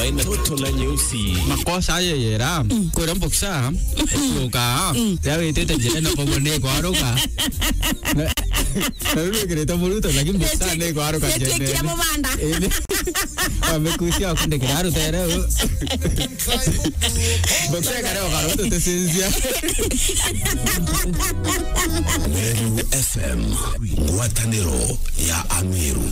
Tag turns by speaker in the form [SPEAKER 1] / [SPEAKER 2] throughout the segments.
[SPEAKER 1] laina toto la nyeusi.
[SPEAKER 2] Makosa yera. Kwera mboksa. Kuka. Yawe tete jena pomone kwa aruka. Nawe kireta muluto lakini mboksa ne kwa aruka jene.
[SPEAKER 3] Tekira mubanda.
[SPEAKER 2] Amekusia kunde kiraro tere. Mboksa kareo karoto tesensia.
[SPEAKER 1] Meru FM Watanero ya Amiru.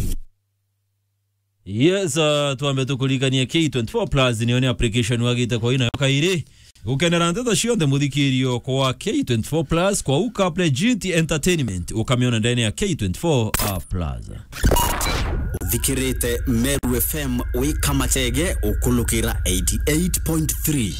[SPEAKER 4] Yes, tuambe tukulikania K24 Plus nione application wagita kwa ina kaire. Ukenera ndo shionde mudhikirio kwa K24 Plus kwa ukaple GT Entertainment ukamiona ndani ya K24 Plus.
[SPEAKER 1] Dhikirite Meru FM wikamatege ukulukira 88.3.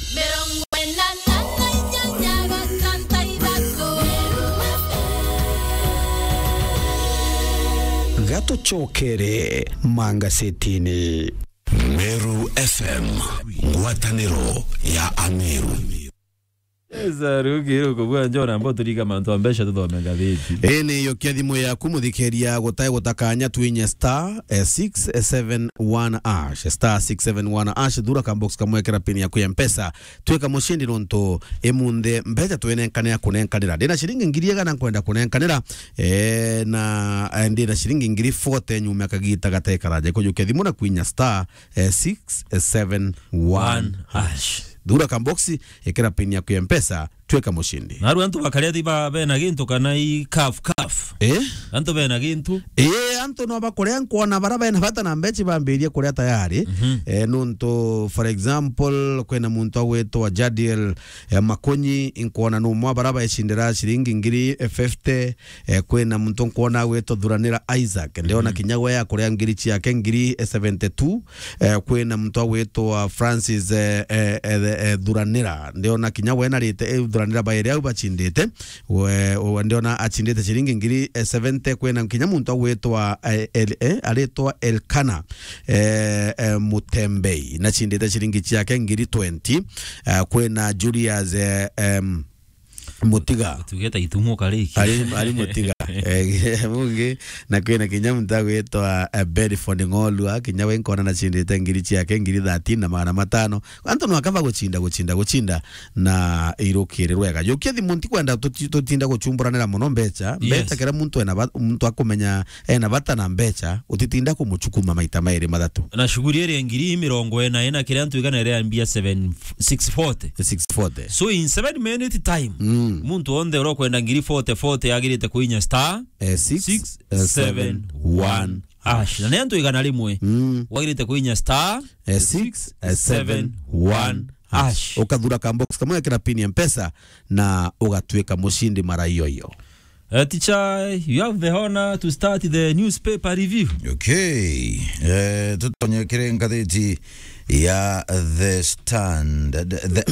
[SPEAKER 1] Gato chokere manga setini. Meru FM Watanero ya Amiru.
[SPEAKER 4] Zarugiru kubwa njona mboto liga mantuambesha tuto megaviti.
[SPEAKER 5] Ene yo kiadhimo ya kumudhikeria gotae gotakanya tuinya star 671 ash star 671 ash dura kambox kamwekera pini ya kuya tuweka moshindi ronto emunde mbeja tuenekane ya kunenkanira dena shilingi ngiriega na kwenda kunenkanira na ndina shilingi ngiri 40 nyuma kagita gatae karaje ko yo kiadhimo na kuinya star 671 ash dura kamboxi ekera pini ya kuya tuweka moshindi.
[SPEAKER 4] Naru antu bakalia tiba bena gintu kana I kaf. Antu bena gintu.
[SPEAKER 5] Antu no bakorea nkuona baraba ena bata na mbechi bambirie korea tayari. Nunto for example kwena muntu aweto wa Jadiel Makonyi nkuona no mwa baraba eshindira shilingi ngiri 50 kwena muntu nkuona aweto Duranira Isaac ndeona kinyawe ya korea ngiri chia ngiri 72 kwena muntu aweto wa Francis Duranira ndeona kinyawe na rite Duranira bayeri au bachindete ndeona achindete shilingi ngiri 70 kwena kinya muntu aweto aletwa Elkana Mutembei na chindeta shilingi chake ngiri 20 kwena Julius Mutiga
[SPEAKER 4] tugeta itumo kaleki
[SPEAKER 5] ali Mutiga mungi na kwena kinya muntu aweto Bedford Ngolwa kinya wenkona na chindeta ngiri chake ngiri 13 na magana matano anto no akava guchinda na irukire rwega yokia thimunti kwenda tutinda guchumburanira muno mbecha kera muntu akumenya ena bata na mbecha utitinda kumuchukuma maita mairi madatu
[SPEAKER 4] na shughuli ere ngiri 40 ena kira ntu igana ere ambia 640 so in 7 minute time muntu onde ro kwenda ngiri 40 agirite kuinya star 671 ash na nento igana limwe wagirite kuinya star 671 ash
[SPEAKER 5] ukadhura kambox kama kina pini M-Pesa na ugatweka mushindi mara hiyo.
[SPEAKER 4] Teacher, you have the honor to start the newspaper review.
[SPEAKER 6] Okay. Tutonyekere ngazeti ya The Standard. The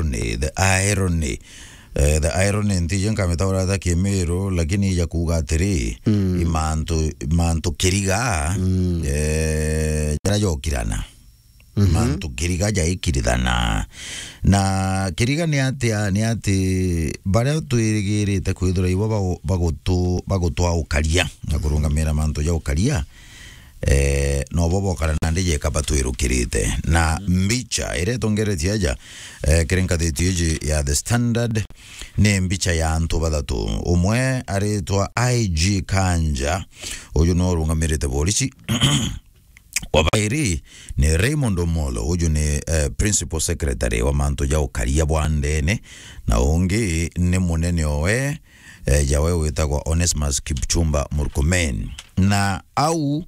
[SPEAKER 6] irony ndiye nkametaura da Kemero lakini ya kugatiri imanto kiriga jara yokirana mantu kiriga ja ikiridana na kiriga ni ati bare tuirigirite kwithura ibo bagutu ukaria na kurungamira mantu ya ukaria no bobo karana je kapatuirukirite na mbicha ire tongeretia ja kerenkadetije ya The Standard ne mbicha ya antu badatu umwe aretwa IG Kanja uyu no rungamirite polisi wabairi ni Raymond Omolo uyu ni principal secretary wa manto ya ukaria bwandene na ungi ni munene owe jawe wetagwa Onesmus Kipchumba Murkomen na au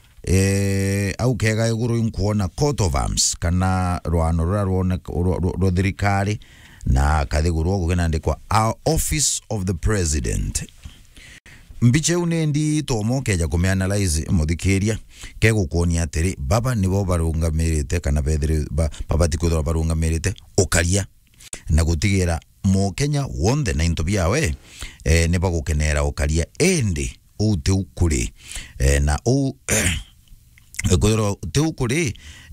[SPEAKER 6] kega iguru nkuona coat of arms kana rwano rwona rodrikari na kathiguru gukinandikwa Office of the President. Mbiche unendi tomo keja kumeanalyze muthikiria kegukonia atiri baba nibo barungamirite kana bedire baba tikudora barungamirite ukaria na gutigira mo Kenya wonde na into biawe ne bagukenera ukaria ende ute ukuri na o kudoro te ukuri